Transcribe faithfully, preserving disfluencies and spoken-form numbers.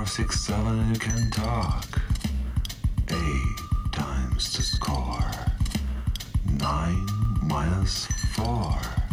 four, six, seven, you can talk. Eight times the score. Nine minus four.